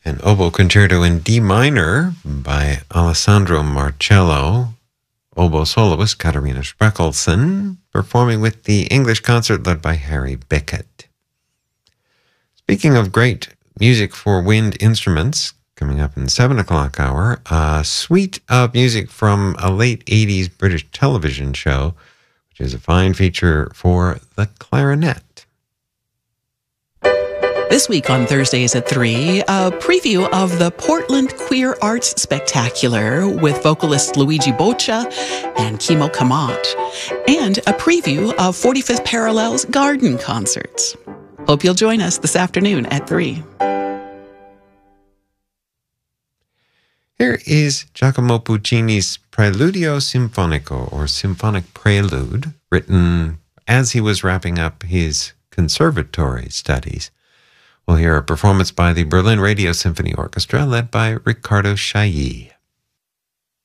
An oboe concerto in D minor by Alessandro Marcello, oboe soloist Katarina Spreckelsen, performing with the English concert led by Harry Beckett. Speaking of great music for wind instruments, coming up in the 7 o'clock hour, a suite of music from a late 80s British television show, which is a fine feature for the clarinet. This week on Thursdays at 3, a preview of the Portland Queer Arts Spectacular with vocalist Luigi Boccia and Kimo Kamat, and a preview of 45th Parallel's garden concerts. Hope you'll join us this afternoon at 3. Here is Giacomo Puccini's Preludio Sinfonico, or Symphonic Prelude, written as he was wrapping up his conservatory studies. We'll hear a performance by the Berlin Radio Symphony Orchestra led by Riccardo Chailly.